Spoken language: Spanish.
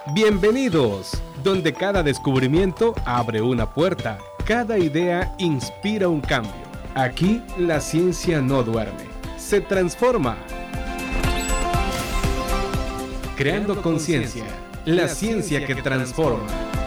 Bienvenidos, donde cada descubrimiento abre una puerta, cada idea inspira un cambio. Aquí la ciencia no duerme, se transforma. Creando conciencia, la ciencia que transforma.